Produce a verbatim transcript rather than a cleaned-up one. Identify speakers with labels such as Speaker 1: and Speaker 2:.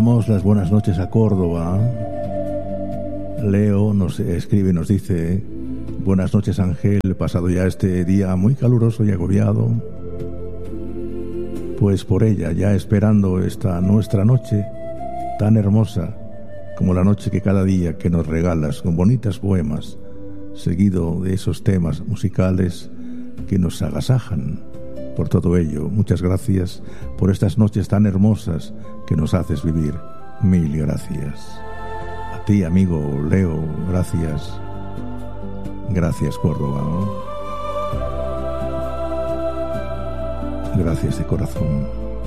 Speaker 1: Damos las buenas noches a Córdoba. Leo nos escribe y nos dice: buenas noches, Ángel, pasado ya este día muy caluroso y agobiado, pues por ella ya esperando esta nuestra noche tan hermosa como la noche que cada día que nos regalas con bonitas poemas, seguido de esos temas musicales que nos agasajan. Por todo ello, muchas gracias por estas noches tan hermosas que nos haces vivir. Mil gracias. A ti, amigo Leo, gracias. Gracias, Córdoba, ¿no? Gracias de corazón.